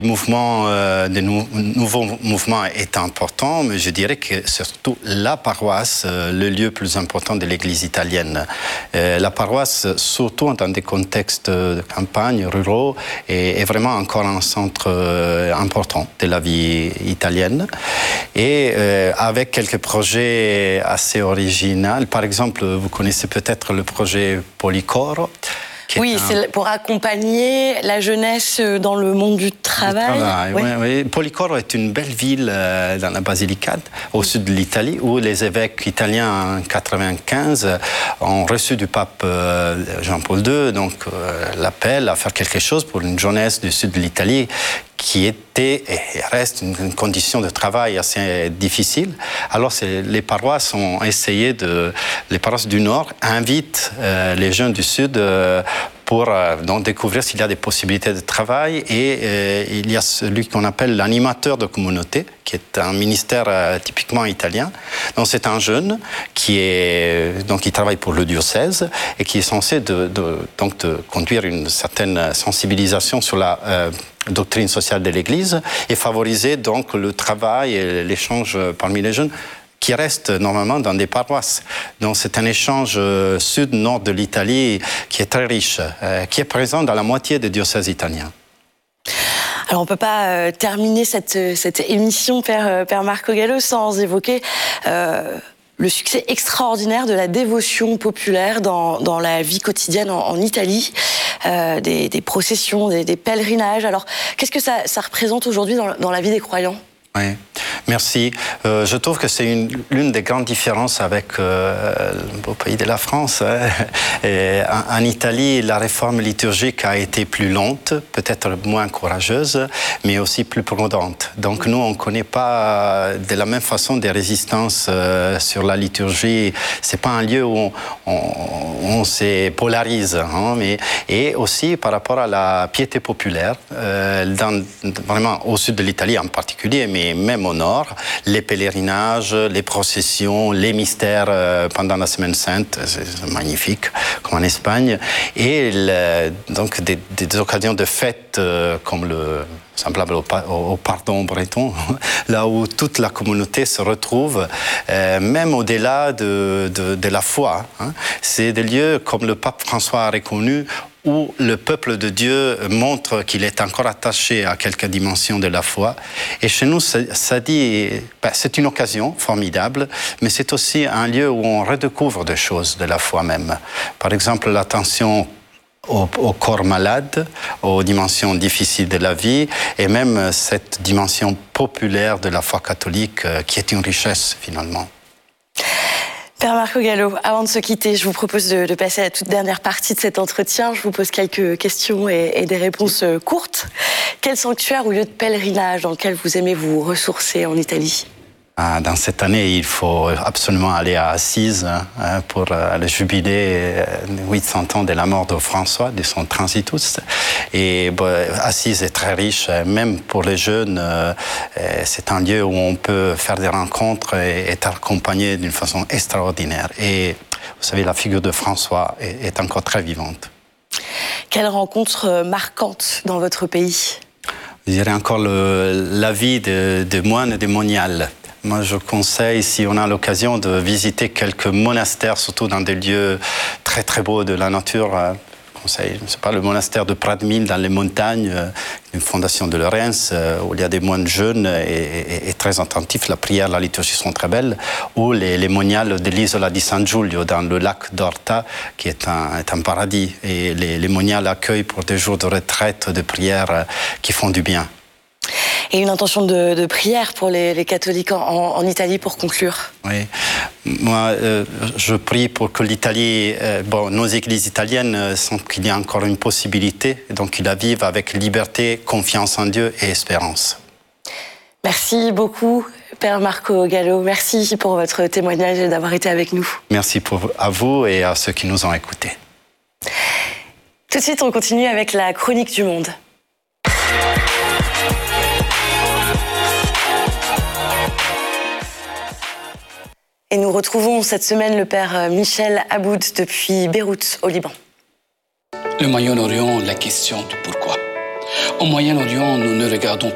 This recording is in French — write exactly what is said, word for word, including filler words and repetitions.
Le mouvement, euh, de nou nouveaux mouvements est important, mais je dirais que surtout la paroisse, euh, le lieu plus important de l'Église italienne. Euh, la paroisse, surtout dans des contextes de campagne, ruraux, est, est vraiment encore un centre euh, important de la vie italienne. Et euh, avec quelques projets assez originaux, par exemple, vous connaissez peut-être le projet Policoro. Oui, un... c'est pour accompagner la jeunesse dans le monde du travail. Du travail oui. Oui, oui. Policoro est une belle ville euh, dans la Basilicate, au sud de l'Italie, où les évêques italiens en mille neuf cent quatre-vingt-quinze ont reçu du pape euh, Jean-Paul deux donc euh, l'appel à faire quelque chose pour une jeunesse du sud de l'Italie qui était et reste une condition de travail assez difficile. Alors les paroisses ont essayé de... Les paroisses du Nord invitent euh, les jeunes du Sud euh, pour euh, donc découvrir s'il y a des possibilités de travail. Et euh, il y a celui qu'on appelle l'animateur de communauté, qui est un ministère euh, typiquement italien. Donc c'est un jeune qui, est, donc, qui travaille pour le diocèse et qui est censé de, de, donc, de conduire une certaine sensibilisation sur la... Euh, doctrine sociale de l'Église et favoriser donc le travail et l'échange parmi les jeunes qui restent normalement dans des paroisses. Donc c'est un échange euh, sud-nord de l'Italie qui est très riche, euh, qui est présent dans la moitié des diocèses italiens. Alors on ne peut pas euh, terminer cette, cette émission, Père, Père Marco Gallo, sans évoquer... Euh le succès extraordinaire de la dévotion populaire dans, dans la vie quotidienne en, en Italie, euh, des, des processions, des, des pèlerinages. Alors, qu'est-ce que ça, ça représente aujourd'hui dans, dans la vie des croyants ? Oui, merci. Euh, je trouve que c'est l'une des grandes différences avec euh, le beau pays de la France. Hein. Et en, en Italie, la réforme liturgique a été plus lente, peut-être moins courageuse, mais aussi plus prudente. Donc nous, on ne connaît pas de la même façon des résistances euh, sur la liturgie. C'est pas un lieu où on, on, on se polarise, hein, mais et aussi par rapport à la piété populaire, euh, dans, vraiment au sud de l'Italie en particulier, mais et même au nord, les pèlerinages, les processions, les mystères euh, pendant la Semaine Sainte, c'est magnifique, comme en Espagne, et le, donc des, des occasions de fêtes euh, comme le semblable au, au, au pardon breton, là où toute la communauté se retrouve, euh, même au-delà de, de, de la foi. Hein. C'est des lieux comme le pape François a reconnu, où le peuple de Dieu montre qu'il est encore attaché à quelques dimensions de la foi. Et chez nous, ça, ça dit, ben, c'est une occasion formidable, mais c'est aussi un lieu où on redécouvre des choses de la foi même. Par exemple, l'attention au, au corps malade, aux dimensions difficiles de la vie, et même cette dimension populaire de la foi catholique, euh, qui est une richesse finalement. Père Marco Gallo, avant de se quitter, je vous propose de, de passer à la toute dernière partie de cet entretien. Je vous pose quelques questions et, et des réponses courtes. Quel sanctuaire ou lieu de pèlerinage dans lequel vous aimez vous ressourcer en Italie ? Dans cette année, il faut absolument aller à Assise pour le jubilé de huit cents ans de la mort de François, de son transitus. Et Assise est très riche, même pour les jeunes. C'est un lieu où on peut faire des rencontres et être accompagné d'une façon extraordinaire. Et vous savez, la figure de François est encore très vivante. Quelle rencontre marquante dans votre pays ? Je dirais encore le, la vie de, de moines et de moniales. Moi, je conseille, si on a l'occasion, de visiter quelques monastères, surtout dans des lieux très très beaux de la nature. Je conseille, je ne sais pas, le monastère de Pradmil dans les montagnes, une fondation de Lorenz, où il y a des moines jeunes et, et, et très attentifs. La prière, la liturgie sont très belles. Ou les, les moniales de l'isola di San Giulio, dans le lac d'Orta, qui est un, est un paradis. Et les, les moniales accueillent pour des jours de retraite, de prière qui font du bien. Et une intention de, de prière pour les, les catholiques en, en Italie pour conclure. Oui, moi euh, je prie pour que l'Italie, euh, bon, nos églises italiennes sentent qu'il y a encore une possibilité, donc qu'ils la vivent avec liberté, confiance en Dieu et espérance. Merci beaucoup, Père Marco Gallo. Merci pour votre témoignage et d'avoir été avec nous. Merci pour, à vous et à ceux qui nous ont écoutés. Tout de suite, on continue avec la chronique du monde. Et nous retrouvons cette semaine le père Michel Aboud depuis Beyrouth, au Liban. Le Moyen-Orient, la question du pourquoi. En Moyen-Orient, nous ne regardons